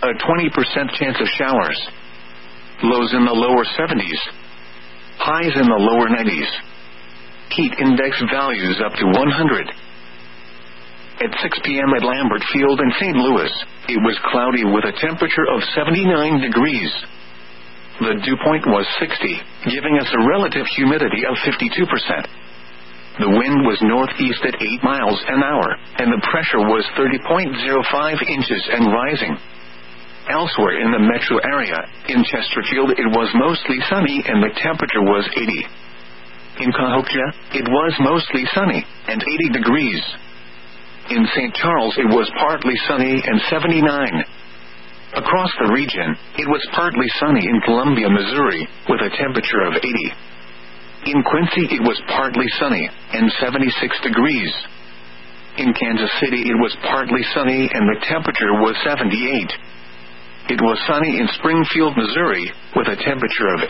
a 20% chance of showers. Lows in the lower 70s. Highs in the lower 90s. Heat index values up to 100. At 6 p.m. at Lambert Field in St. Louis, it was cloudy with a temperature of 79 degrees. The dew point was 60, giving us a relative humidity of 52%. The wind was northeast at 8 miles an hour, and the pressure was 30.05 inches and rising. Elsewhere in the metro area, in Chesterfield it was mostly sunny and the temperature was 80. In Cahokia, it was mostly sunny, and 80 degrees. In St. Charles it was partly sunny and 79. Across the region, it was partly sunny in Columbia, Missouri, with a temperature of 80. In Quincy it was partly sunny, and 76 degrees. In Kansas City it was partly sunny and the temperature was 78. It was sunny in Springfield, Missouri, with a temperature of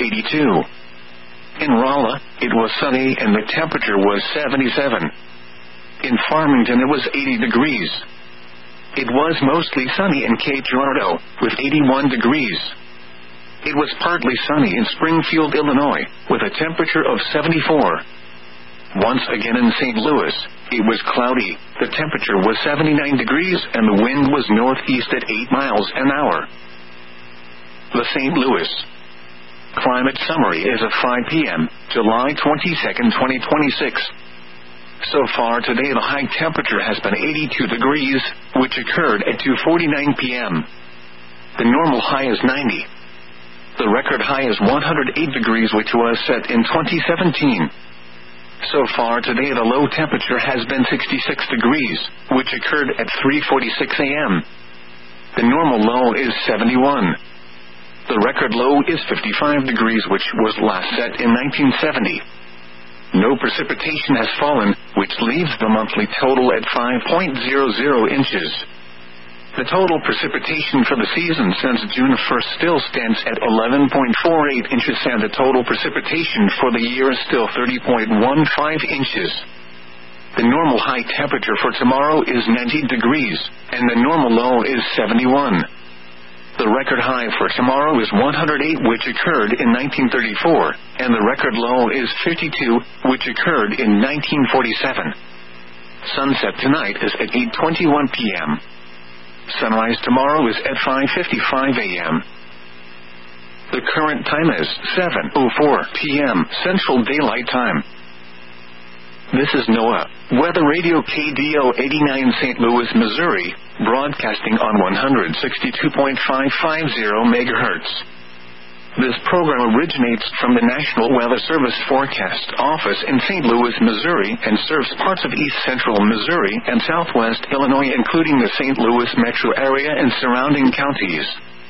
82. In Rolla, it was sunny and the temperature was 77. In Farmington it was 80 degrees. It was mostly sunny in Cape Girardeau, with 81 degrees. It was partly sunny in Springfield, Illinois, with a temperature of 74. Once again in St. Louis, it was cloudy, the temperature was 79 degrees and the wind was northeast at 8 miles an hour. The St. Louis Climate Summary is at 5 p.m., July 22, 2026. So far today the high temperature has been 82 degrees, which occurred at 2:49 p.m. The normal high is 90. The record high is 108 degrees, which was set in 2017. So far today the low temperature has been 66 degrees, which occurred at 3:46 a.m. The normal low is 71. The record low is 55 degrees, which was last set in 1970. No precipitation has fallen, which leaves the monthly total at 5.00 inches. The total precipitation for the season since June 1st still stands at 11.48 inches, and the total precipitation for the year is still 30.15 inches. The normal high temperature for tomorrow is 90 degrees, and the normal low is 71. The record high for tomorrow is 108, which occurred in 1934, and the record low is 52, which occurred in 1947. Sunset tonight is at 8:21 p.m. Sunrise tomorrow is at 5:55 a.m. The current time is 7:04 p.m. Central Daylight Time. This is NOAA Weather Radio KDO 89 St. Louis, Missouri, broadcasting on 162.550 MHz. This program originates from the National Weather Service Forecast Office in St. Louis, Missouri, and serves parts of east central Missouri and southwest Illinois, including the St. Louis metro area and surrounding counties.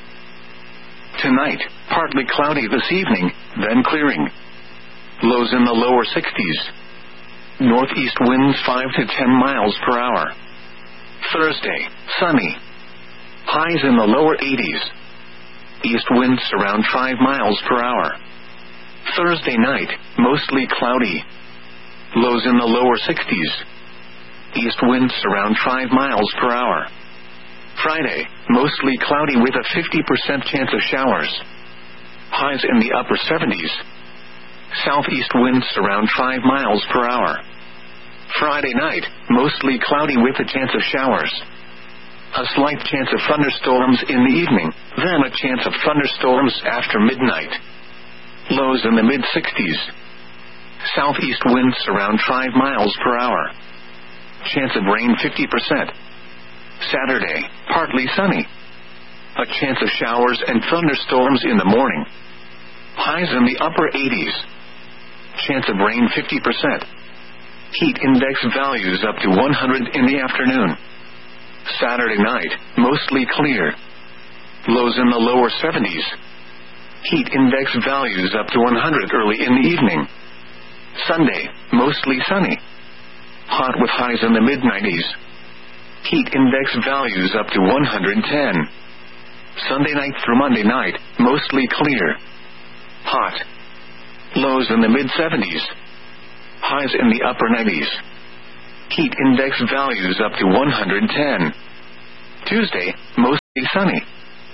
Tonight, partly cloudy this evening, then clearing. Lows in the lower 60s. Northeast winds 5 to 10 miles per hour. Thursday, sunny. Highs in the lower 80s. East winds around 5 miles per hour. Thursday night, mostly cloudy. Lows in the lower 60s. East winds around 5 miles per hour. Friday, mostly cloudy with a 50% chance of showers. Highs in the upper 70s. Southeast winds around 5 miles per hour. Friday night, mostly cloudy with a chance of showers. A slight chance of thunderstorms in the evening, then a chance of thunderstorms after midnight. Lows in the mid-60s. Southeast winds around 5 miles per hour. Chance of rain 50%. Saturday, partly sunny. A chance of showers and thunderstorms in the morning. Highs in the upper 80s. Chance of rain 50%. Heat index values up to 100 in the afternoon. Saturday night, mostly clear. Lows in the lower 70s. Heat index values up to 100 early in the evening. Sunday, mostly sunny. Hot with highs in the mid-90s. Heat index values up to 110. Sunday night through Monday night, mostly clear. Hot. Lows in the mid-70s. Highs in the upper 90s. Heat index values up to 110. Tuesday, mostly sunny.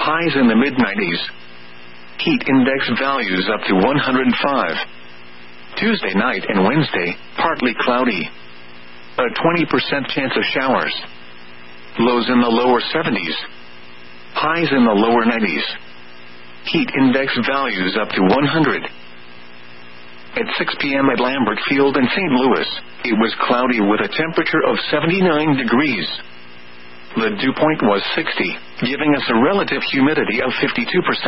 highs in the mid-90s. Heat index values up to 105. Tuesday night and Wednesday, partly cloudy. A 20% chance of showers. Lows in the lower 70s. Highs in the lower 90s. Heat index values up to 100. At 6 p.m. at Lambert Field in St. Louis, it was cloudy with a temperature of 79 degrees. The dew point was 60, giving us a relative humidity of 52%.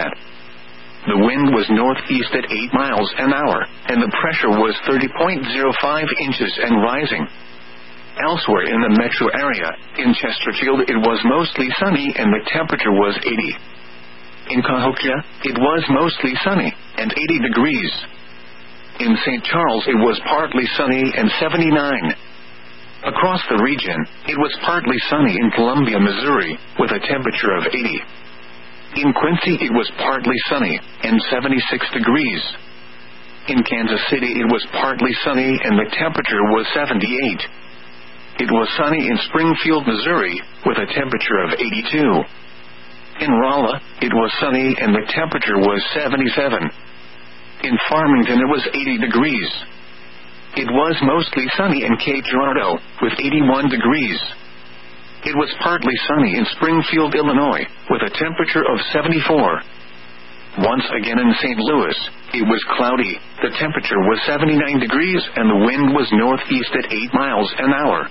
The wind was northeast at 8 miles an hour, and the pressure was 30.05 inches and rising. Elsewhere in the metro area, in Chesterfield it was mostly sunny and the temperature was 80. In Cahokia, it was mostly sunny, and 80 degrees. In St. Charles it was partly sunny and 79. Across the region, it was partly sunny in Columbia, Missouri, with a temperature of 80. In Quincy it was partly sunny, and 76 degrees. In Kansas City it was partly sunny and the temperature was 78. It was sunny in Springfield, Missouri, with a temperature of 82. In Rolla, it was sunny and the temperature was 77. In Farmington it was 80 degrees. It was mostly sunny in Cape Girardeau, with 81 degrees. It was partly sunny in Springfield, Illinois, with a temperature of 74. Once again in St. Louis, it was cloudy, the temperature was 79 degrees and the wind was northeast at 8 miles an hour.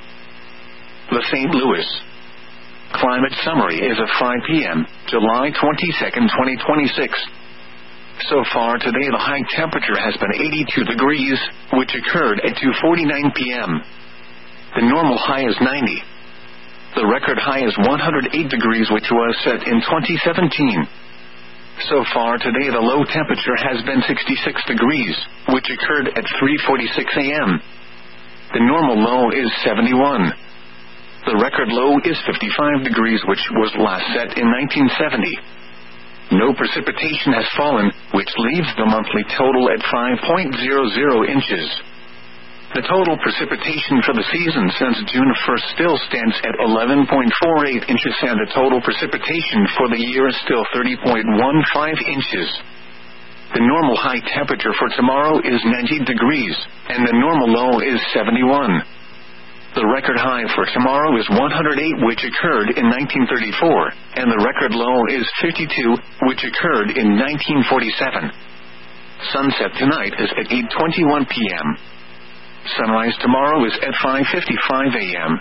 The St. Louis Climate Summary is at 5 p.m., July 22, 2026. So far today the high temperature has been 82 degrees, which occurred at 2:49 p.m. The normal high is 90. The record high is 108 degrees, which was set in 2017. So far today the low temperature has been 66 degrees, which occurred at 3:46 a.m. The normal low is 71. The record low is 55 degrees, which was last set in 1970. No precipitation has fallen, which leaves the monthly total at 5.00 inches. The total precipitation for the season since June 1st still stands at 11.48 inches, and the total precipitation for the year is still 30.15 inches. The normal high temperature for tomorrow is 90 degrees, and the normal low is 71. The record high for tomorrow is 108, which occurred in 1934, and the record low is 52, which occurred in 1947. Sunset tonight is at 8:21 p.m. Sunrise tomorrow is at 5:55 a.m.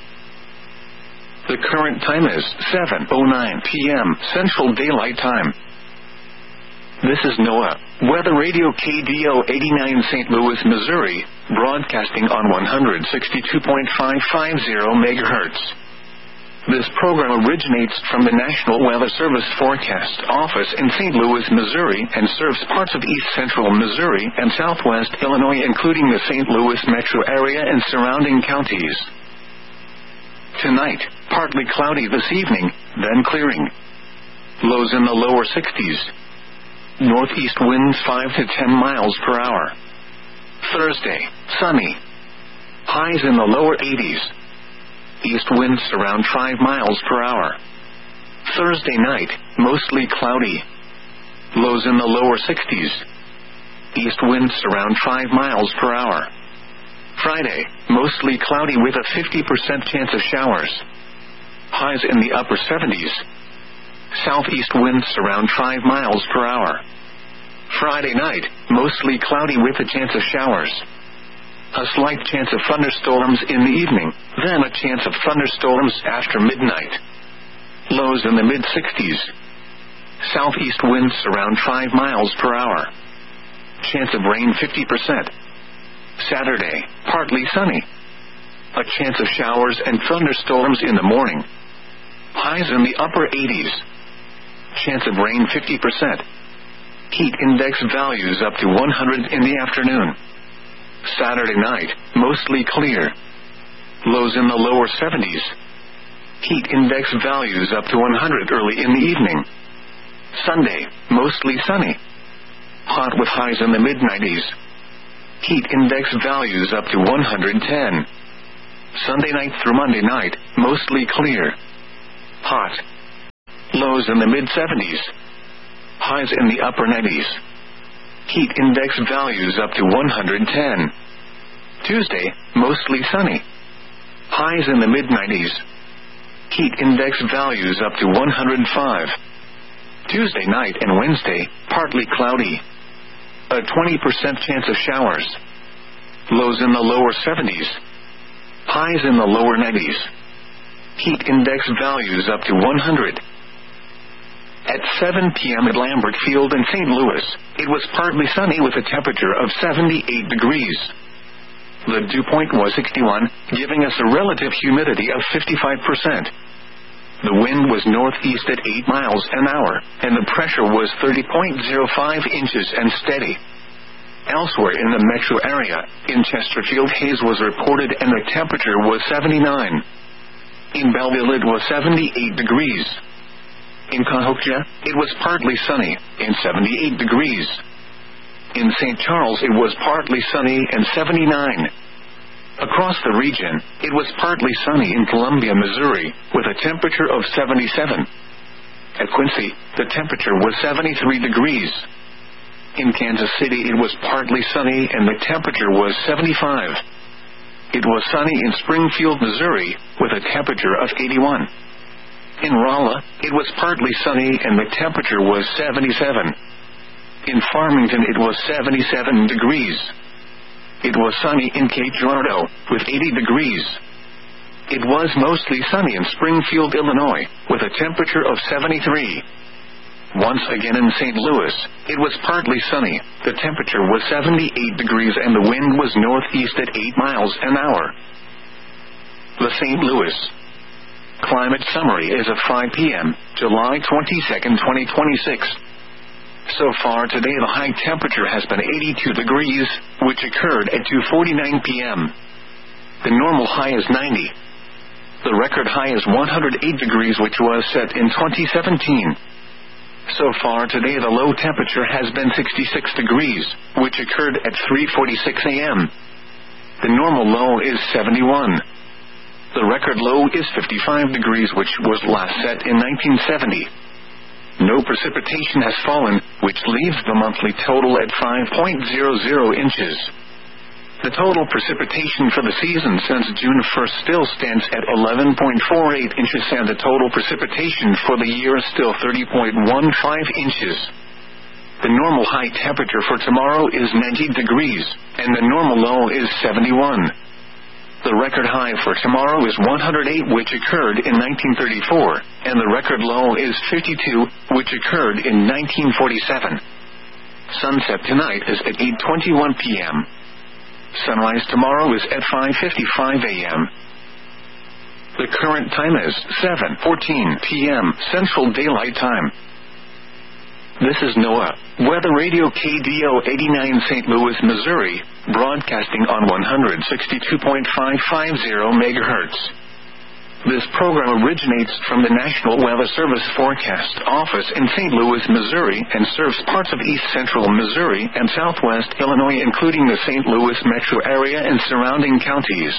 The current time is 7:09 p.m. Central Daylight Time. This is NOAA Weather Radio KDO 89 St. Louis, Missouri, broadcasting on 162.550 MHz. This program originates from the National Weather Service Forecast Office in St. Louis, Missouri, and serves parts of east central Missouri and southwest Illinois, including the St. Louis metro area and surrounding counties. Tonight, partly cloudy this evening, then clearing. Lows in the lower 60s. Northeast winds 5 to 10 miles per hour. Thursday, sunny. Highs in the lower 80s. East winds around 5 miles per hour. Thursday night, mostly cloudy. Lows in the lower 60s. East winds around 5 miles per hour. Friday, mostly cloudy with a 50% chance of showers. Highs in the upper 70s. Southeast winds around 5 miles per hour. Friday night, mostly cloudy with a chance of showers. A slight chance of thunderstorms in the evening, then a chance of thunderstorms after midnight. Lows in the mid-60s. Southeast winds around 5 miles per hour. Chance of rain 50%. Saturday, partly sunny. A chance of showers and thunderstorms in the morning. Highs in the upper 80s. Chance of rain 50%. Heat index values up to 100 in the afternoon. Saturday night, mostly clear. Lows in the lower 70s. Heat index values up to 100 early in the evening. Sunday, mostly sunny. Hot with highs in the mid-90s. Heat index values up to 110. Sunday night through Monday night, mostly clear. Hot. Lows in the mid-70s. Highs in the upper 90s. Heat index values up to 110. Tuesday, mostly sunny. Highs in the mid-90s. Heat index values up to 105. Tuesday night and Wednesday, partly cloudy. A 20% chance of showers. Lows in the lower 70s. Highs in the lower 90s. Heat index values up to 100. At 7 p.m. at Lambert Field in St. Louis, it was partly sunny with a temperature of 78 degrees. The dew point was 61, giving us a relative humidity of 55%. The wind was northeast at 8 miles an hour, and the pressure was 30.05 inches and steady. Elsewhere in the metro area, in Chesterfield, haze was reported and the temperature was 79. In Belleville, it was 78 degrees. In Cahokia, it was partly sunny, and 78 degrees. In St. Charles, it was partly sunny and 79. Across the region, it was partly sunny in Columbia, Missouri, with a temperature of 77. At Quincy, the temperature was 73 degrees. In Kansas City, it was partly sunny and the temperature was 75. It was sunny in Springfield, Missouri, with a temperature of 81. In Rolla, it was partly sunny and the temperature was 77. In Farmington, it was 77 degrees. It was sunny in Cape Girardeau, with 80 degrees. It was mostly sunny in Springfield, Illinois, with a temperature of 73. Once again in St. Louis, it was partly sunny, the temperature was 78 degrees and the wind was northeast at 8 miles an hour. The St. Louis Climate Summary is of 5 p.m., July 22, 2026. So far today the high temperature has been 82 degrees, which occurred at 2:49 p.m. The normal high is 90. The record high is 108 degrees, which was set in 2017. So far today the low temperature has been 66 degrees, which occurred at 3:46 a.m. The normal low is 71. The record low is 55 degrees, which was last set in 1970. No precipitation has fallen, which leaves the monthly total at 5.00 inches. The total precipitation for the season since June 1st still stands at 11.48 inches, and the total precipitation for the year is still 30.15 inches. The normal high temperature for tomorrow is 90 degrees, and the normal low is 71. The record high for tomorrow is 108, which occurred in 1934, and the record low is 52, which occurred in 1947. Sunset tonight is at 8:21 p.m. Sunrise tomorrow is at 5:55 a.m. The current time is 7:14 p.m. Central Daylight Time. This is NOAA Weather Radio KDO 89 St. Louis, Missouri, broadcasting on 162.550 MHz. This program originates from the National Weather Service Forecast Office in St. Louis, Missouri, and serves parts of east central Missouri and southwest Illinois, including the St. Louis metro area and surrounding counties.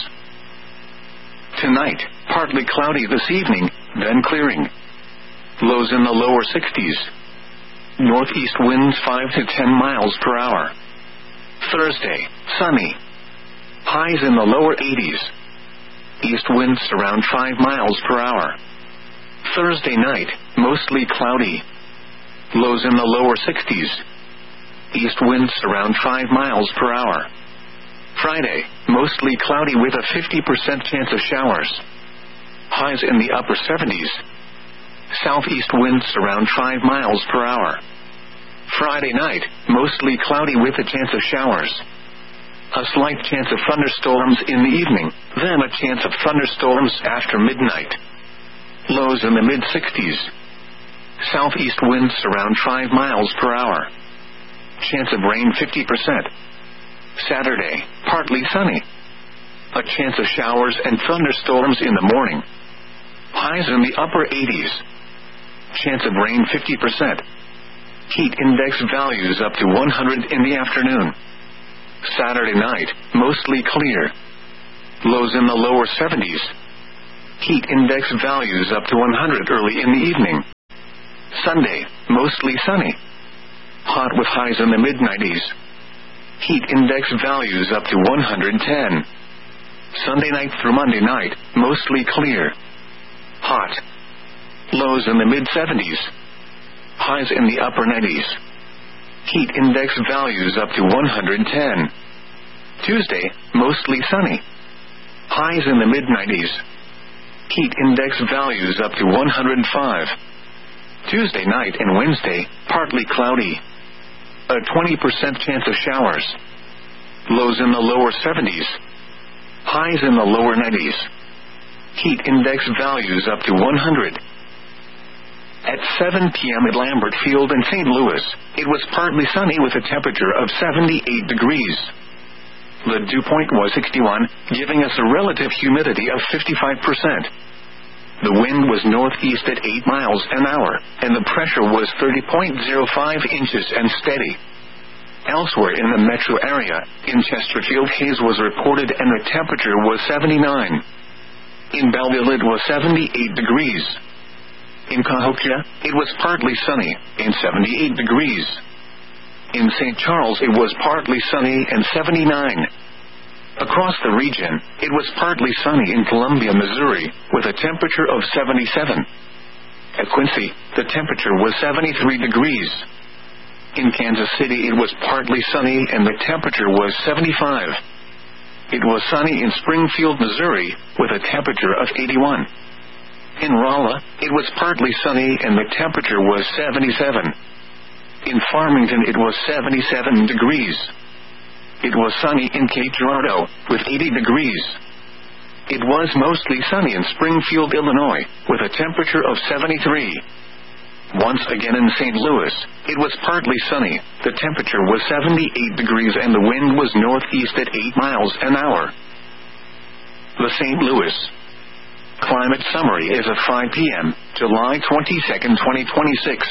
Tonight, partly cloudy this evening, then clearing. Lows in the lower 60s. Northeast winds 5 to 10 miles per hour. Thursday, sunny. Highs in the lower 80s. East winds around 5 miles per hour. Thursday night, mostly cloudy. Lows in the lower 60s. East winds around 5 miles per hour. Friday, mostly cloudy with a 50% chance of showers. Highs in the upper 70s. Southeast winds around 5 miles per hour. Friday night, mostly cloudy with a chance of showers. A slight chance of thunderstorms in the evening, then a chance of thunderstorms after midnight. Lows in the mid-60s. Southeast winds around 5 miles per hour. Chance of rain 50%. Saturday, partly sunny. A chance of showers and thunderstorms in the morning. Highs in the upper 80s. Chance of rain 50%. Heat index values up to 100 in the afternoon. Saturday night, mostly clear. Lows in the lower 70s. Heat index values up to 100 early in the evening. Sunday, mostly sunny. Hot with highs in the mid-90s. Heat index values up to 110. Sunday night through Monday night, mostly clear. Hot. Lows in the mid-70s. Highs in the upper 90s. Heat index values up to 110. Tuesday, mostly sunny. Highs in the mid-90s. Heat index values up to 105. Tuesday night and Wednesday, partly cloudy. A 20% chance of showers. Lows in the lower 70s. Highs in the lower 90s. Heat index values up to 100. At 7 p.m. at Lambert Field in St. Louis, it was partly sunny with a temperature of 78 degrees. The dew point was 61, giving us a relative humidity of 55%. The wind was northeast at 8 miles an hour, and the pressure was 30.05 inches and steady. Elsewhere in the metro area, in Chesterfield, haze was reported and the temperature was 79. In Belleville, it was 78 degrees. In Cahokia, it was partly sunny, and 78 degrees. In St. Charles, it was partly sunny and 79. Across the region, it was partly sunny in Columbia, Missouri, with a temperature of 77. At Quincy, the temperature was 73 degrees. In Kansas City, it was partly sunny and the temperature was 75. It was sunny in Springfield, Missouri, with a temperature of 81. In Rolla, it was partly sunny and the temperature was 77. In Farmington, it was 77 degrees. It was sunny in Cape Girardeau, with 80 degrees. It was mostly sunny in Springfield, Illinois, with a temperature of 73. Once again in St. Louis, it was partly sunny, the temperature was 78 degrees and the wind was northeast at 8 miles an hour. The St. Louis Climate Summary is at 5 p.m., July 22, 2026.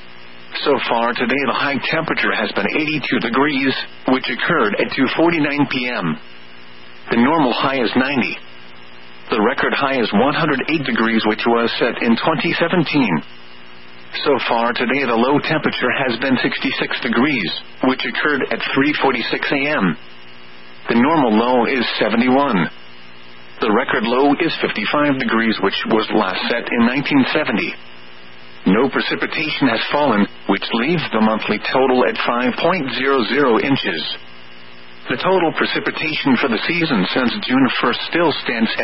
So far today the high temperature has been 82 degrees, which occurred at 2:49 p.m. The normal high is 90. The record high is 108 degrees, which was set in 2017. So far today the low temperature has been 66 degrees, which occurred at 3:46 a.m. The normal low is 71. The record low is 55 degrees, which was last set in 1970. No precipitation has fallen, which leaves the monthly total at 5.00 inches. The total precipitation for the season since June 1st still stands at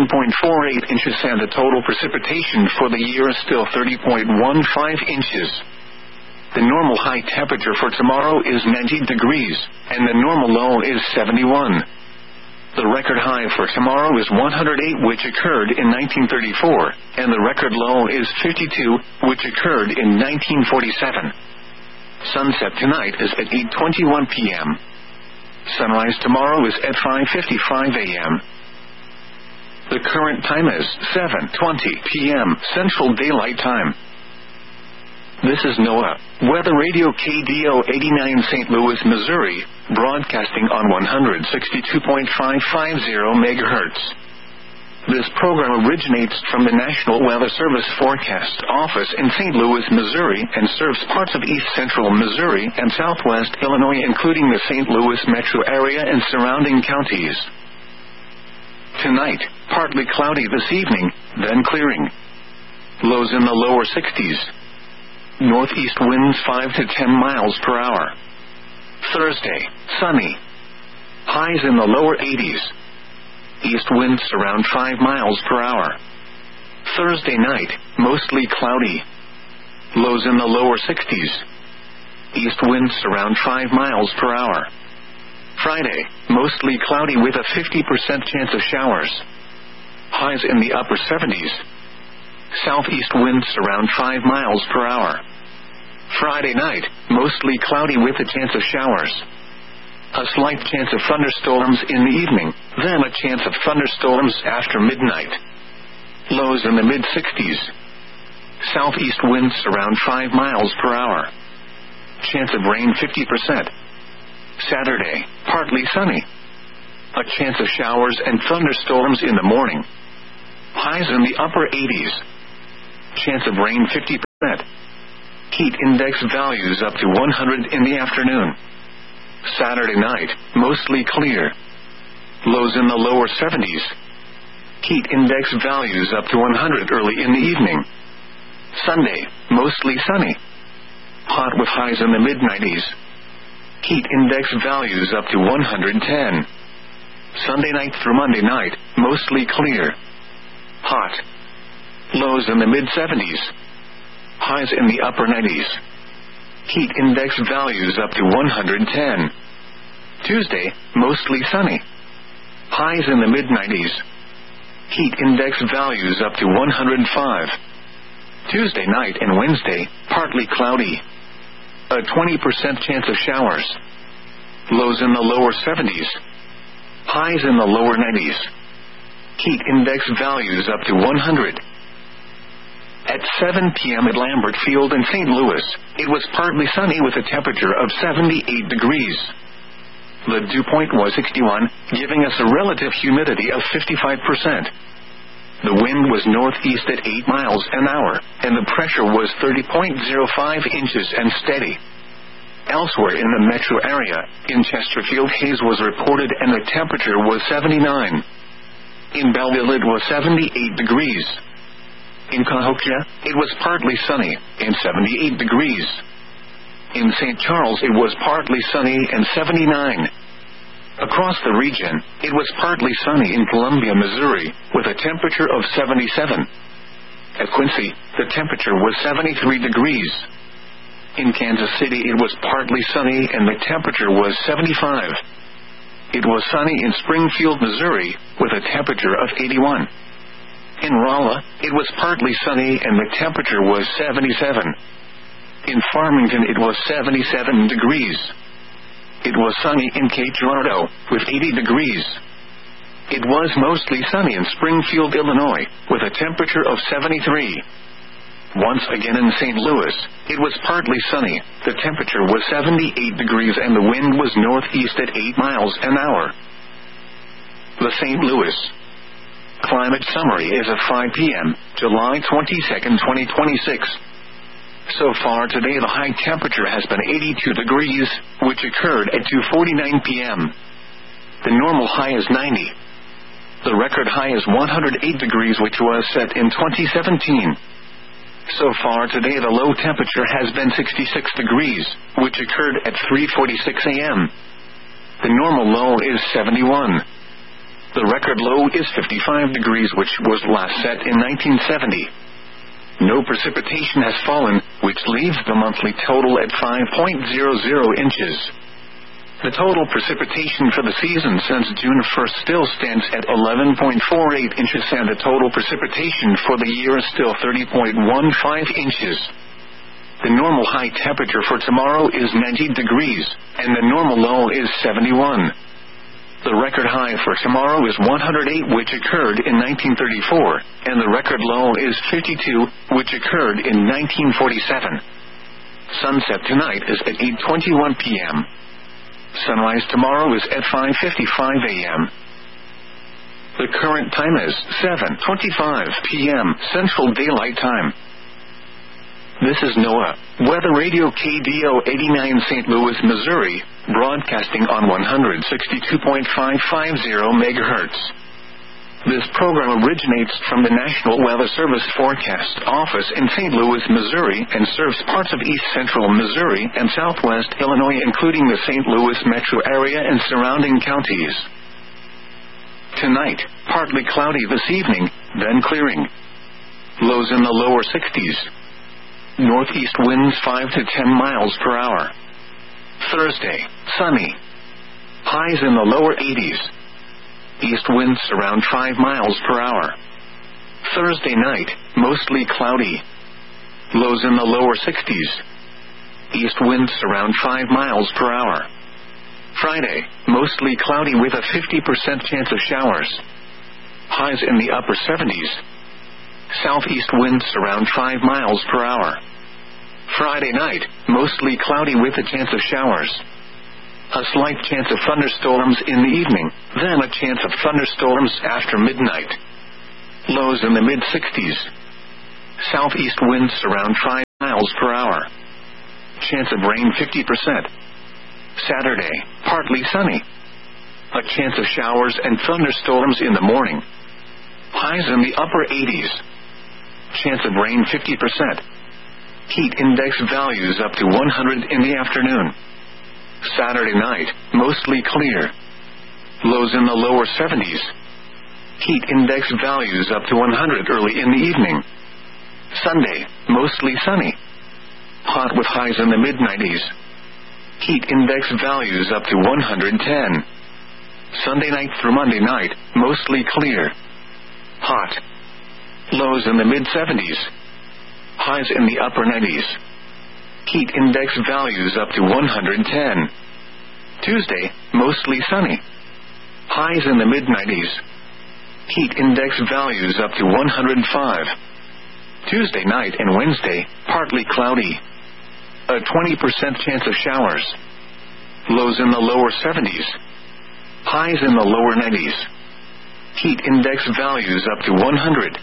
11.48 inches, and the total precipitation for the year is still 30.15 inches. The normal high temperature for tomorrow is 90 degrees, and the normal low is 71. The record high for tomorrow is 108, which occurred in 1934, and the record low is 52, which occurred in 1947. Sunset tonight is at 8:21 p.m. Sunrise tomorrow is at 5:55 a.m. The current time is 7:20 p.m. Central Daylight Time. This is NOAA Weather Radio KDO 89 St. Louis, Missouri, broadcasting on 162.550 MHz. This program originates from the National Weather Service Forecast Office in St. Louis, Missouri, and serves parts of east central Missouri and southwest Illinois, including the St. Louis metro area and surrounding counties. Tonight, partly cloudy this evening, then clearing. Lows in the lower 60s. Northeast winds 5 to 10 miles per hour. Thursday, sunny. Highs in the lower 80s. East winds around 5 miles per hour. Thursday night, mostly cloudy. Lows in the lower 60s. East winds around 5 miles per hour. Friday, mostly cloudy with a 50% chance of showers. Highs in the upper 70s. Southeast winds around 5 miles per hour. Friday night, mostly cloudy with a chance of showers. A slight chance of thunderstorms in the evening, then a chance of thunderstorms after midnight. Lows in the mid-60s. Southeast winds around 5 miles per hour. Chance of rain 50%. Saturday, partly sunny. A chance of showers and thunderstorms in the morning. Highs in the upper 80s. Chance of rain 50%. Heat index values up to 100 in the afternoon. Saturday night, mostly clear. Lows in the lower 70s. Heat index values up to 100 early in the evening. Sunday, mostly sunny. Hot with highs in the mid-90s. Heat index values up to 110. Sunday night through Monday night, mostly clear. Hot. Lows in the mid-70s. Highs in the upper 90s. Heat index values up to 110. Tuesday, mostly sunny. Highs in the mid-90s. Heat index values up to 105. Tuesday night and Wednesday, partly cloudy. A 20% chance of showers. Lows in the lower 70s. Highs in the lower 90s. Heat index values up to 100. At 7 p.m. at Lambert Field in St. Louis, it was partly sunny with a temperature of 78 degrees. The dew point was 61, giving us a relative humidity of 55%. The wind was northeast at 8 miles an hour, and the pressure was 30.05 inches and steady. Elsewhere in the metro area, in Chesterfield, haze was reported and the temperature was 79. In Belleville, it was 78 degrees. In Cahokia, it was partly sunny, and 78 degrees. In St. Charles, it was partly sunny and 79. Across the region, it was partly sunny in Columbia, Missouri, with a temperature of 77. At Quincy, the temperature was 73 degrees. In Kansas City, it was partly sunny and the temperature was 75. It was sunny in Springfield, Missouri, with a temperature of 81. In Rolla, it was partly sunny and the temperature was 77. In Farmington, it was 77 degrees. It was sunny in Cape Girardeau, with 80 degrees. It was mostly sunny in Springfield, Illinois, with a temperature of 73. Once again in St. Louis, it was partly sunny, the temperature was 78 degrees and the wind was northeast at 8 miles an hour. The St. Louis Climate Summary is at 5 p.m., July 22, 2026. So far today, the high temperature has been 82 degrees, which occurred at 2:49 p.m. The normal high is 90. The record high is 108 degrees, which was set in 2017. So far today, the low temperature has been 66 degrees, which occurred at 3:46 a.m. The normal low is 71. The record low is 55 degrees, which was last set in 1970. No precipitation has fallen, which leaves the monthly total at 5.00 inches. The total precipitation for the season since June 1st still stands at 11.48 inches, and the total precipitation for the year is still 30.15 inches. The normal high temperature for tomorrow is 90 degrees, and the normal low is 71. The record high for tomorrow is 108, which occurred in 1934, and the record low is 52, which occurred in 1947. Sunset tonight is at 8:21 p.m. Sunrise tomorrow is at 5:55 a.m. The current time is 7:25 p.m. Central Daylight Time. This is NOAA Weather Radio KDO 89 St. Louis, Missouri, broadcasting on 162.550 megahertz. This program originates from the National Weather Service Forecast Office in St. Louis, Missouri, and serves parts of east central Missouri and southwest Illinois, including the St. Louis metro area and surrounding counties. Tonight, partly cloudy this evening, then clearing. Lows in the lower 60s. Northeast winds 5 to 10 miles per hour. Thursday, sunny. Highs in the lower 80s. East winds around 5 miles per hour. Thursday night, mostly cloudy. Lows in the lower 60s. East winds around 5 miles per hour. Friday, mostly cloudy with a 50% chance of showers. Highs in the upper 70s. Southeast winds around 5 miles per hour. Friday night, mostly cloudy with a chance of showers. A slight chance of thunderstorms in the evening, then a chance of thunderstorms after midnight. Lows in the mid-60s. Southeast winds around 5 miles per hour. Chance of rain 50%. Saturday, partly sunny. A chance of showers and thunderstorms in the morning. Highs in the upper 80s. Chance of rain 50%. Heat index values up to 100 in the afternoon. Saturday night, mostly clear. Lows in the lower 70s. Heat index values up to 100 early in the evening. Sunday, mostly sunny. Hot with highs in the mid-90s. Heat index values up to 110. Sunday night through Monday night, mostly clear. Hot. Lows in the mid-70s. Highs in the upper 90s. Heat index values up to 110. Tuesday, mostly sunny. Highs in the mid-90s. Heat index values up to 105. Tuesday night and Wednesday, partly cloudy. A 20% chance of showers. Lows in the lower 70s. Highs in the lower 90s. Heat index values up to 100.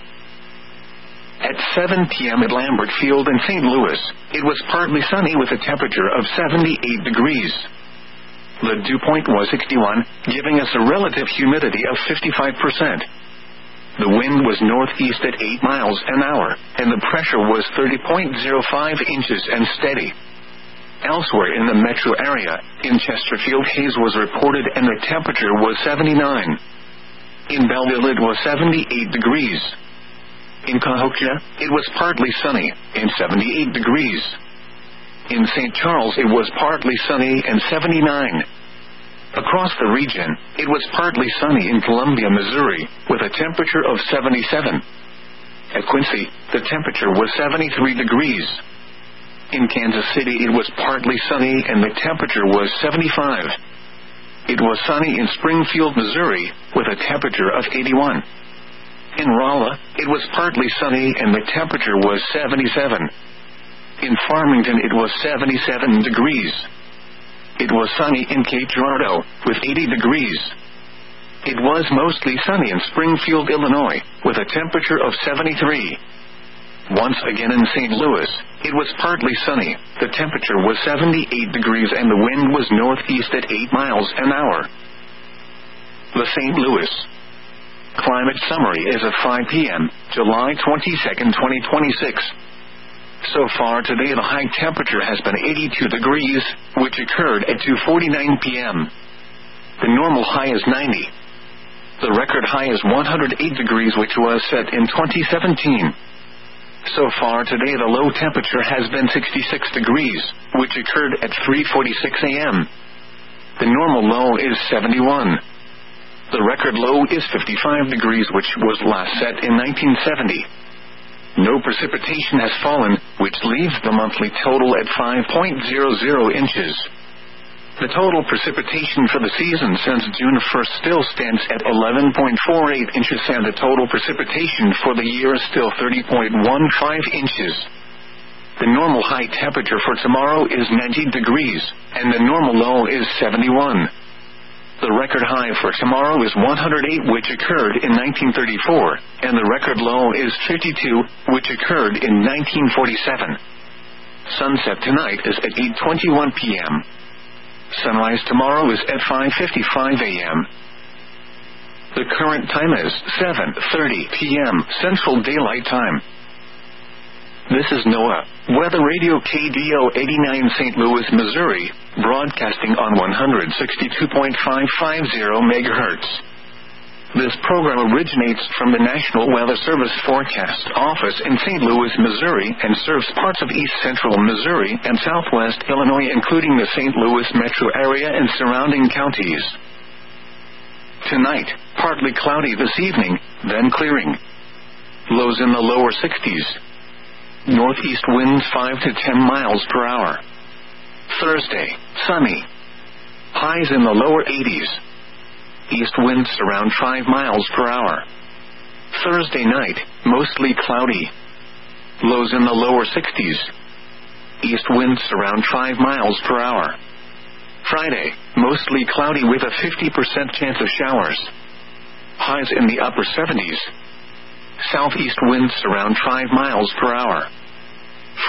At 7 p.m. at Lambert Field in St. Louis, it was partly sunny with a temperature of 78 degrees. The dew point was 61, giving us a relative humidity of 55%. The wind was northeast at 8 miles an hour, and the pressure was 30.05 inches and steady. Elsewhere in the metro area, in Chesterfield, haze was reported and the temperature was 79. In Belleville, it was 78 degrees. In Cahokia, it was partly sunny, and 78 degrees. In St. Charles, it was partly sunny and 79. Across the region, it was partly sunny in Columbia, Missouri, with a temperature of 77. At Quincy, the temperature was 73 degrees. In Kansas City, it was partly sunny and the temperature was 75. It was sunny in Springfield, Missouri, with a temperature of 81. In Rolla, it was partly sunny and the temperature was 77. In Farmington, it was 77 degrees. It was sunny in Cape Girardeau, with 80 degrees. It was mostly sunny in Springfield, Illinois, with a temperature of 73. Once again in St. Louis, it was partly sunny. The temperature was 78 degrees and the wind was northeast at 8 miles an hour. The St. Louis Climate Summary is at 5 p.m., July 22, 2026. So far today, the high temperature has been 82 degrees, which occurred at 2:49 p.m. The normal high is 90. The record high is 108 degrees, which was set in 2017. So far today, the low temperature has been 66 degrees, which occurred at 3:46 a.m. The normal low is 71. The record low is 55 degrees, which was last set in 1970. No precipitation has fallen, which leaves the monthly total at 5.00 inches. The total precipitation for the season since June 1st still stands at 11.48 inches, and the total precipitation for the year is still 30.15 inches. The normal high temperature for tomorrow is 90 degrees, and the normal low is 71. The record high for tomorrow is 108, which occurred in 1934, and the record low is 52, which occurred in 1947. Sunset tonight is at 8:21 p.m. Sunrise tomorrow is at 5:55 a.m. The current time is 7:30 p.m. Central Daylight Time. This is NOAA Weather Radio KDO 89 St. Louis, Missouri, broadcasting on 162.550 MHz. This program originates from the National Weather Service Forecast Office in St. Louis, Missouri, and serves parts of east central Missouri and southwest Illinois, including the St. Louis metro area and surrounding counties. Tonight, partly cloudy this evening, then clearing. Lows in the lower 60s. Northeast winds 5 to 10 miles per hour. Thursday, sunny. Highs in the lower 80s. East winds around 5 miles per hour. Thursday night, mostly cloudy. Lows in the lower 60s. East winds around 5 miles per hour. Friday, mostly cloudy with a 50% chance of showers. Highs in the upper 70s. Southeast winds around 5 miles per hour. Friday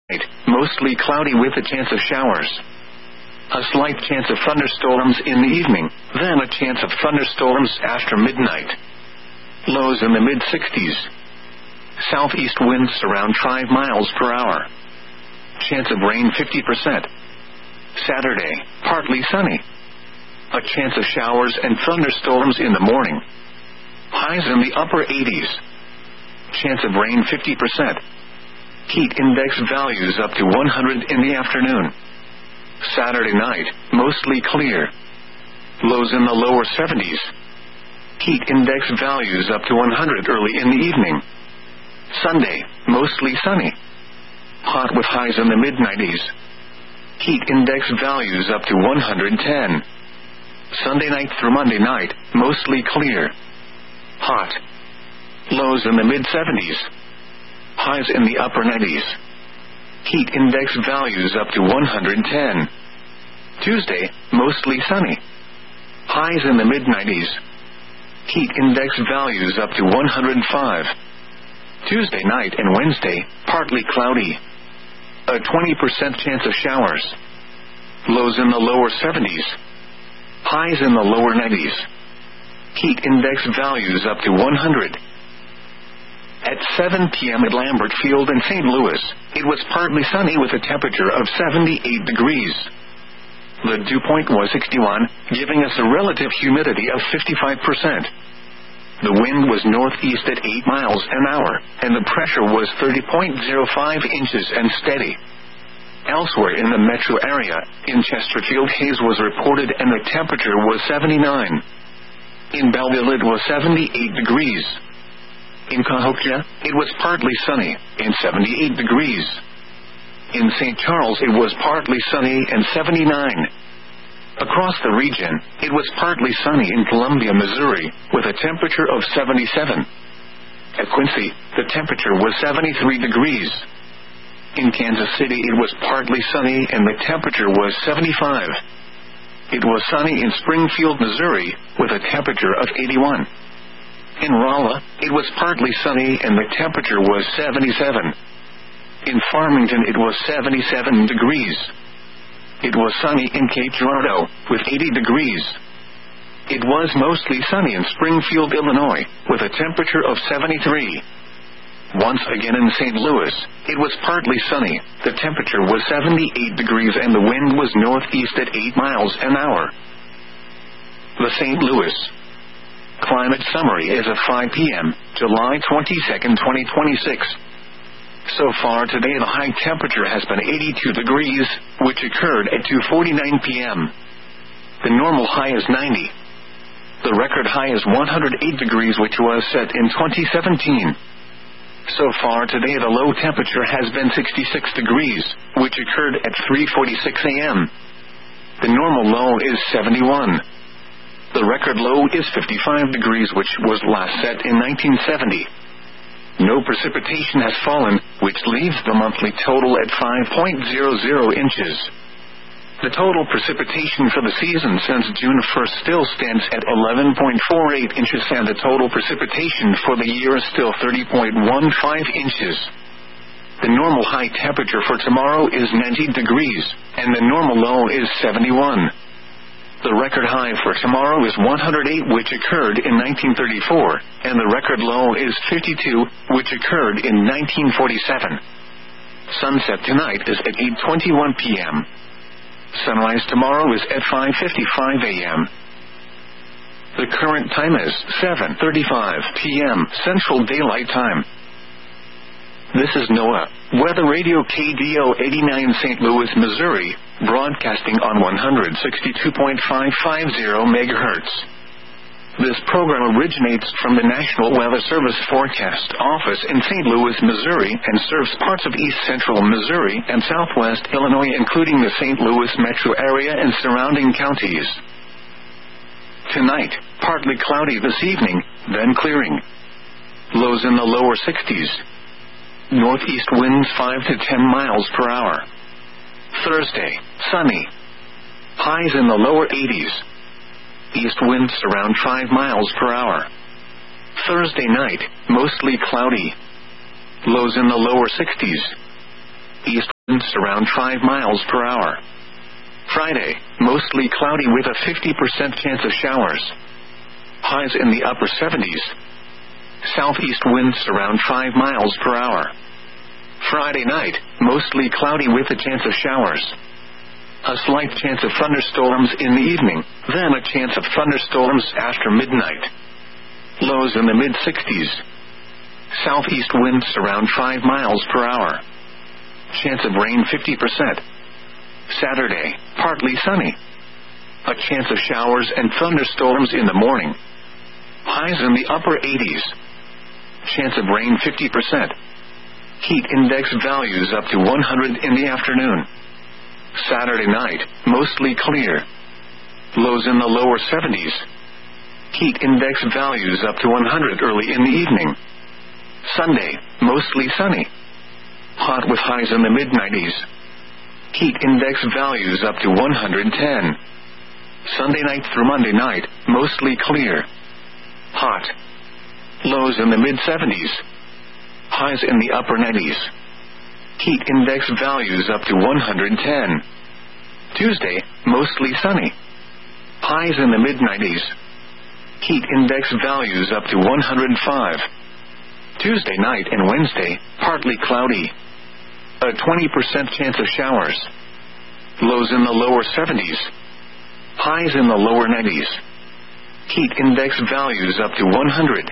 Mostly cloudy with a chance of showers. A slight chance of thunderstorms in the evening, then a chance of thunderstorms after midnight. Lows in the mid-60s. Southeast winds around 5 miles per hour. Chance of rain 50%. Saturday, partly sunny. A chance of showers and thunderstorms in the morning. Highs in the upper 80s. Chance of rain 50%. Heat index values up to 100 in the afternoon. Saturday night, mostly clear. Lows in the lower 70s. Heat index values up to 100 early in the evening. Sunday, mostly sunny. Hot with highs in the mid-90s. Heat index values up to 110. Sunday night through Monday night, mostly clear. Hot. Lows in the mid-70s. Highs in the upper 90s. Heat index values up to 110. Tuesday, mostly sunny. Highs in the mid-90s. Heat index values up to 105. Tuesday night and Wednesday, partly cloudy. A 20% chance of showers. Lows in the lower 70s. Highs in the lower 90s. Heat index values up to 100. At 7 p.m. at Lambert Field in St. Louis, it was partly sunny with a temperature of 78 degrees. The dew point was 61, giving us a relative humidity of 55%. The wind was northeast at 8 miles an hour, and the pressure was 30.05 inches and steady. Elsewhere in the metro area, in Chesterfield, haze was reported and the temperature was 79. In Belleville, it was 78 degrees. In Cahokia, it was partly sunny, and 78 degrees. In St. Charles, it was partly sunny and 79. Across the region, it was partly sunny in Columbia, Missouri, with a temperature of 77. At Quincy, the temperature was 73 degrees. In Kansas City, it was partly sunny and the temperature was 75. It was sunny in Springfield, Missouri, with a temperature of 81. In Rolla, it was partly sunny and the temperature was 77. In Farmington, it was 77 degrees. It was sunny in Cape Girardeau, with 80 degrees. It was mostly sunny in Springfield, Illinois, with a temperature of 73. Once again in St. Louis, it was partly sunny, the temperature was 78 degrees and the wind was northeast at 8 miles an hour. The St. Louis Climate Summary is at 5 p.m., July 22, 2026. So far today, the high temperature has been 82 degrees, which occurred at 2:49 p.m. The normal high is 90. The record high is 108 degrees, which was set in 2017. So far today, the low temperature has been 66 degrees, which occurred at 3:46 a.m. The normal low is 71. The record low is 55 degrees, which was last set in 1970. No precipitation has fallen, which leaves the monthly total at 5.00 inches. The total precipitation for the season since June 1st still stands at 11.48 inches, and the total precipitation for the year is still 30.15 inches. The normal high temperature for tomorrow is 90 degrees, and the normal low is 71. The record high for tomorrow is 108, which occurred in 1934, and the record low is 52, which occurred in 1947. Sunset tonight is at 8:21 p.m. Sunrise tomorrow is at 5:55 a.m. The current time is 7:35 p.m. Central Daylight Time. This is NOAA Weather Radio KDO 89 St. Louis, Missouri, broadcasting on 162.550 MHz. This program originates from the National Weather Service Forecast Office in St. Louis, Missouri, and serves parts of east central Missouri and southwest Illinois, including the St. Louis metro area and surrounding counties. Tonight, partly cloudy this evening, then clearing. Lows in the lower 60s. Northeast winds 5 to 10 miles per hour. Thursday, sunny. Highs in the lower 80s. East winds around 5 miles per hour. Thursday night, mostly cloudy. Lows in the lower 60s. East winds around 5 miles per hour. Friday, mostly cloudy with a 50% chance of showers. Highs in the upper 70s. Southeast winds around 5 miles per hour. Friday night, mostly cloudy with a chance of showers. A slight chance of thunderstorms in the evening, then a chance of thunderstorms after midnight. Lows in the mid-60s. Southeast winds around 5 miles per hour. Chance of rain 50%. Saturday, partly sunny. A chance of showers and thunderstorms in the morning. Highs in the upper 80s. Chance of rain 50%. Heat index values up to 100 in the afternoon. Saturday night, mostly clear. Lows in the lower 70s. Heat index values up to 100 early in the evening. Sunday, mostly sunny. Hot with highs in the mid-90s. Heat index values up to 110. Sunday night through Monday night, mostly clear. Hot. Lows in the mid-70s. Highs in the upper 90s. Heat index values up to 110. Tuesday, mostly sunny. Highs in the mid-90s. Heat index values up to 105. Tuesday night and Wednesday, partly cloudy. A 20% chance of showers. Lows in the lower 70s. Highs in the lower 90s. Heat index values up to 100.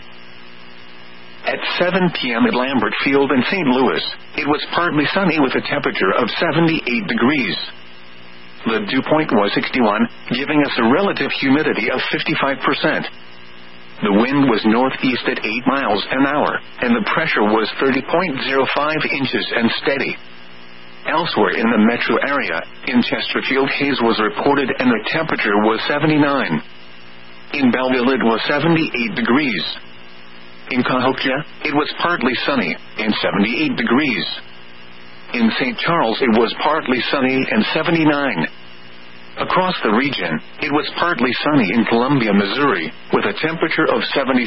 At 7 p.m. at Lambert Field in St. Louis, it was partly sunny with a temperature of 78 degrees. The dew point was 61, giving us a relative humidity of 55%. The wind was northeast at 8 miles an hour, and the pressure was 30.05 inches and steady. Elsewhere in the metro area, in Chesterfield, haze was reported and the temperature was 79. In Belleville, it was 78 degrees. In Cahokia, it was partly sunny, and 78 degrees. In St. Charles, it was partly sunny and 79. Across the region, it was partly sunny in Columbia, Missouri, with a temperature of 77.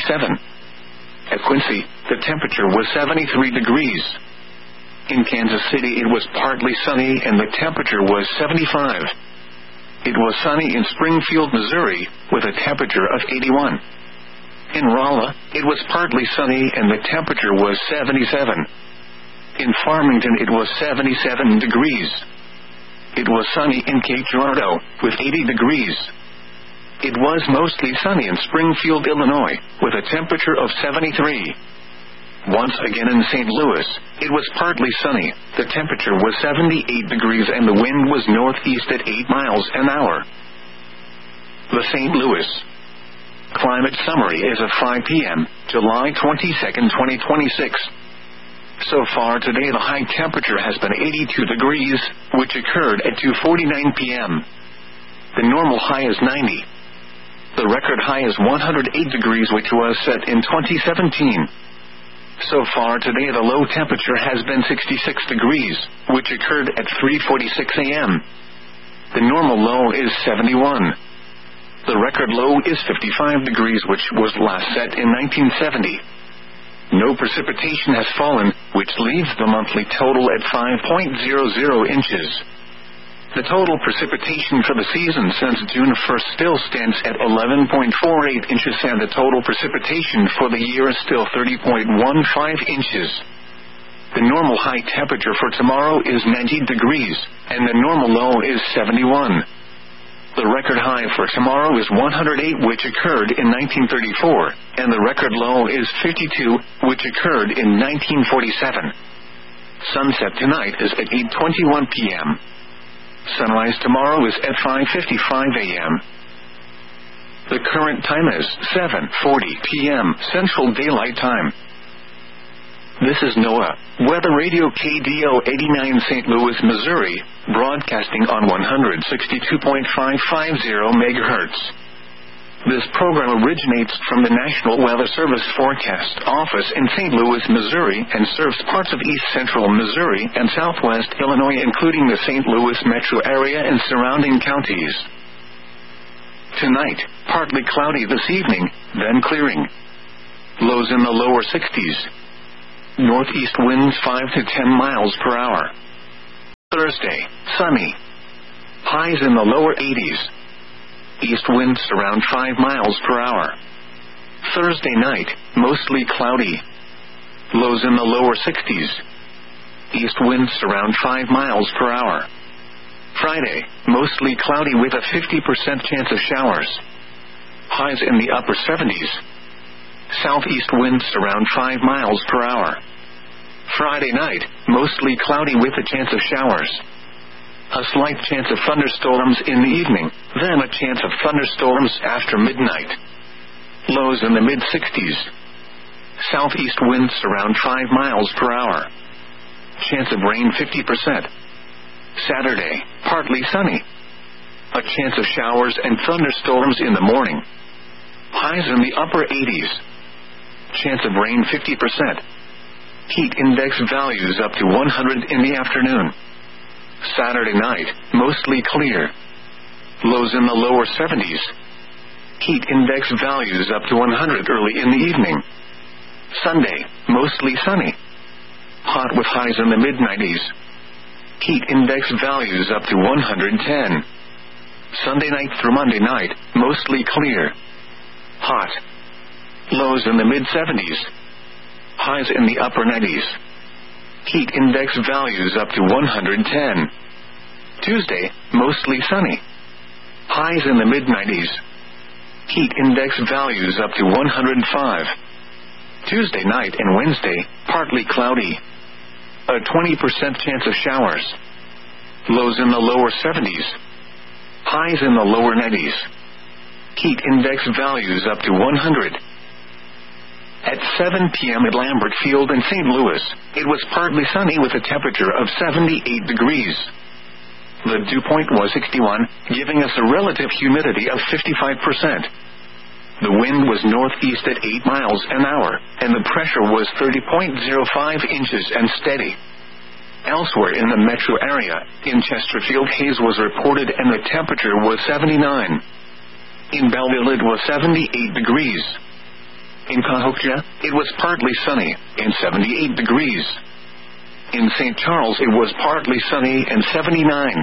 At Quincy, the temperature was 73 degrees. In Kansas City, it was partly sunny and the temperature was 75. It was sunny in Springfield, Missouri, with a temperature of 81. In Rolla, it was partly sunny and the temperature was 77. In Farmington, it was 77 degrees. It was sunny in Cape Girardeau, with 80 degrees. It was mostly sunny in Springfield, Illinois, with a temperature of 73. Once again in St. Louis, it was partly sunny, the temperature was 78 degrees and the wind was northeast at 8 miles an hour. The St. Louis Climate Summary is of 5 p.m., July 22, 2026. So far today the high temperature has been 82 degrees, which occurred at 2:49 p.m. The normal high is 90. The record high is 108 degrees, which was set in 2017. So far today the low temperature has been 66 degrees, which occurred at 3:46 a.m. The normal low is 71. The record low is 55 degrees, which was last set in 1970. No precipitation has fallen, which leaves the monthly total at 5.00 inches. The total precipitation for the season since June 1st still stands at 11.48 inches, and the total precipitation for the year is still 30.15 inches. The normal high temperature for tomorrow is 90 degrees, and the normal low is 71. The record high for tomorrow is 108, which occurred in 1934, and the record low is 52, which occurred in 1947. Sunset tonight is at 8:21 p.m. Sunrise tomorrow is at 5:55 a.m. The current time is 7:40 p.m. Central Daylight Time. This is NOAA Weather Radio KDO 89 St. Louis, Missouri, broadcasting on 162.550 MHz. This program originates from the National Weather Service Forecast Office in St. Louis, Missouri, and serves parts of east central Missouri and southwest Illinois, including the St. Louis metro area and surrounding counties. Tonight, partly cloudy this evening, then clearing. Lows in the lower 60s. Northeast winds 5 to 10 miles per hour. Thursday, sunny. Highs in the lower 80s. East winds around 5 miles per hour. Thursday night, mostly cloudy. Lows in the lower 60s. East winds around 5 miles per hour. Friday, mostly cloudy with a 50% chance of showers. Highs in the upper 70s. Southeast winds around 5 miles per hour. Friday night, mostly cloudy with a chance of showers. A slight chance of thunderstorms in the evening, then a chance of thunderstorms after midnight. Lows in the mid-60s. Southeast winds around 5 miles per hour. Chance of rain 50%. Saturday, partly sunny. A chance of showers and thunderstorms in the morning. Highs in the upper 80s. Chance of rain 50%. Heat index values up to 100 in the afternoon. Saturday night, mostly clear. Lows in the lower 70s. Heat index values up to 100 early in the evening. Sunday, mostly sunny. Hot with highs in the mid-90s. Heat index values up to 110. Sunday night through Monday night, mostly clear. Hot. Lows in the mid-70s. Highs in the upper 90s. Heat index values up to 110. Tuesday, mostly sunny. Highs in the mid-90s. Heat index values up to 105. Tuesday night and Wednesday, partly cloudy. A 20% chance of showers. Lows in the lower 70s. Highs in the lower 90s. Heat index values up to 100. At 7 p.m. at Lambert Field in St. Louis, it was partly sunny with a temperature of 78 degrees. The dew point was 61, giving us a relative humidity of 55%. The wind was northeast at 8 miles an hour, and the pressure was 30.05 inches and steady. Elsewhere in the metro area, in Chesterfield, haze was reported and the temperature was 79. In Belleville, it was 78 degrees. In Cahokia, it was partly sunny, and 78 degrees. In St. Charles, it was partly sunny and 79.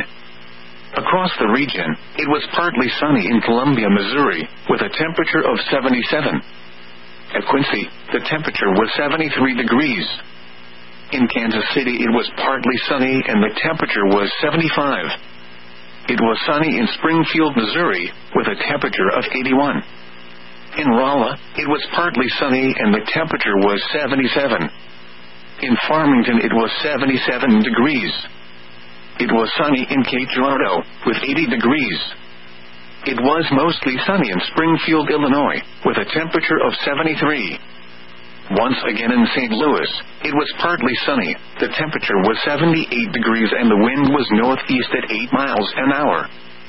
Across the region, it was partly sunny in Columbia, Missouri, with a temperature of 77. At Quincy, the temperature was 73 degrees. In Kansas City, it was partly sunny and the temperature was 75. It was sunny in Springfield, Missouri, with a temperature of 81. In Rolla, it was partly sunny and the temperature was 77. In Farmington, it was 77 degrees. It was sunny in Cape Girardeau, with 80 degrees. It was mostly sunny in Springfield, Illinois, with a temperature of 73. Once again in St. Louis, it was partly sunny, the temperature was 78 degrees and the wind was northeast at 8 miles an hour.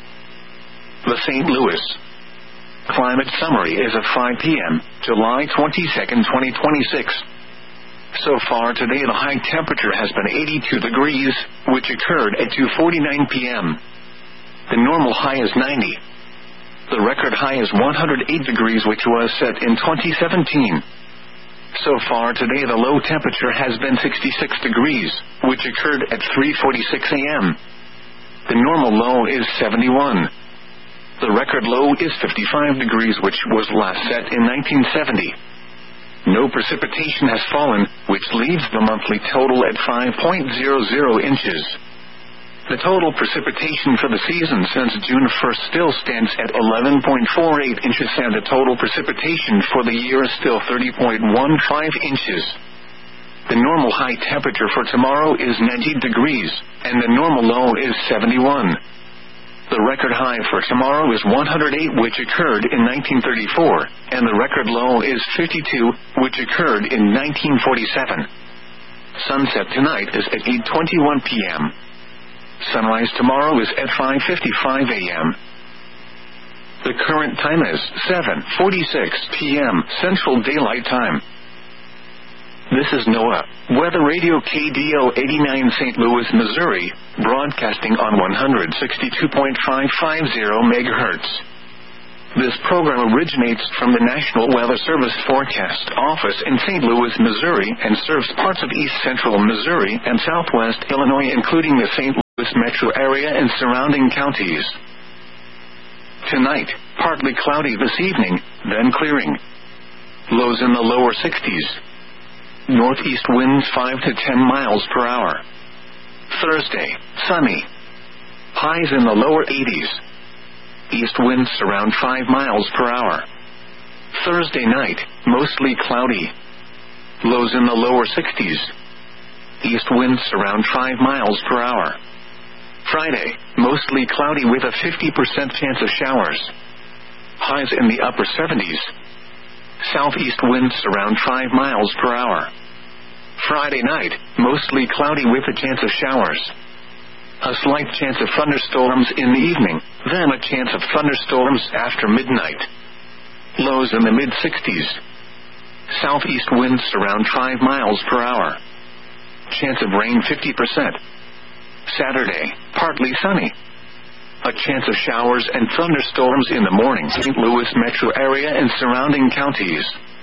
The St. Louis Climate Summary is at 5 p.m., July 22, 2026. So far today, the high temperature has been 82 degrees, which occurred at 2:49 p.m. The normal high is 90. The record high is 108 degrees, which was set in 2017. So far today, the low temperature has been 66 degrees, which occurred at 3:46 a.m. The normal low is 71. The record low is 55 degrees, which was last set in 1970. No precipitation has fallen, which leaves the monthly total at 5.00 inches. The total precipitation for the season since June 1st still stands at 11.48 inches, and the total precipitation for the year is still 30.15 inches. The normal high temperature for tomorrow is 90 degrees, and the normal low is 71. The record high for tomorrow is 108, which occurred in 1934, and the record low is 52, which occurred in 1947. Sunset tonight is at 8:21 p.m. Sunrise tomorrow is at 5:55 a.m. The current time is 7:46 p.m. Central Daylight Time. This is NOAA Weather Radio KDO 89 St. Louis, Missouri, broadcasting on 162.550 MHz. This program originates from the National Weather Service Forecast Office in St. Louis, Missouri, and serves parts of east central Missouri and southwest Illinois, including the St. Louis metro area and surrounding counties. Tonight, partly cloudy this evening, then clearing. Lows in the lower 60s. Northeast winds 5 to 10 miles per hour. Thursday, sunny. Highs in the lower 80s. East winds around 5 miles per hour. Thursday night, mostly cloudy. Lows in the lower 60s. East winds around 5 miles per hour. Friday, mostly cloudy with a 50% chance of showers. Highs in the upper 70s. Southeast winds around 5 miles per hour. Friday night, mostly cloudy with a chance of showers. A slight chance of thunderstorms in the evening, then a chance of thunderstorms after midnight. Lows in the mid-60s. Southeast winds around 5 miles per hour. Chance of rain 50%. Saturday, partly sunny. A chance of showers and thunderstorms in the morning. St. Louis metro area and surrounding counties.